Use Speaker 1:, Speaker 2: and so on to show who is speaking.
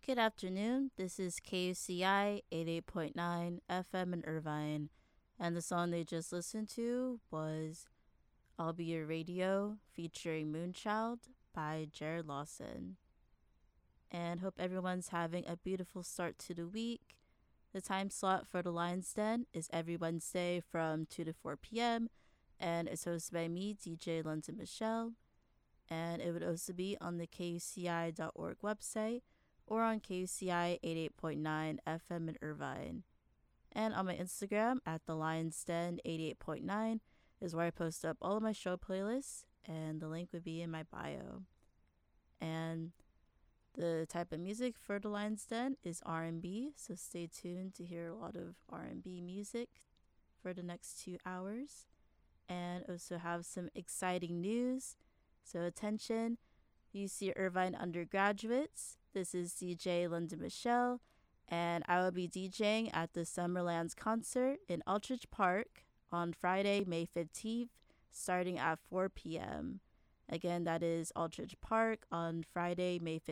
Speaker 1: Good afternoon. This is KUCI 88.9 FM in Irvine. And the song they just listened to was I'll Be Your Radio featuring Moonchild by Jared Lawson. And hope everyone's having a beautiful start to the week. The time slot for the Lion's Den is every Wednesday from 2 to 4 p.m. And it's hosted by me, DJ London Michelle. And it would also be on the KUCI.org website or on KUCI 88.9 FM in Irvine. And on my Instagram at the Lions Den 88.9 is where I post up all of my show playlists, and the link would be in my bio. And the type of music for the Lions Den is R&B, so stay tuned to hear a lot of R&B music for the next 2 hours. And also have some exciting news. So attention, UC Irvine undergraduates. This is DJ London Michelle, and I will be DJing at the Summerlands concert in Aldridge Park on Friday, May 15th, starting at 4 p.m. Again, that is Aldridge Park on Friday, May 15th.